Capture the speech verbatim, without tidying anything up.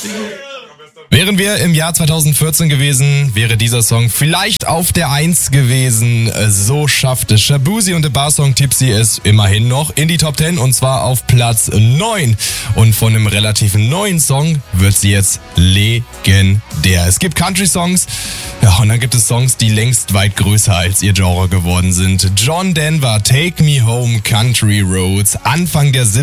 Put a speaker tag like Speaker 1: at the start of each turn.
Speaker 1: Wären wir im Jahr zweitausendvierzehn gewesen, wäre dieser Song vielleicht auf der eins gewesen. So schaffte Shaboozey und der Barsong Tipsy es immerhin noch in die Top zehn und zwar auf Platz neun. Und von einem relativ neuen Song wird sie jetzt legendär. Es gibt Country-Songs, ja, und dann gibt es Songs, die längst weit größer als ihr Genre geworden sind. John Denver, Take Me Home, Country Roads, Anfang der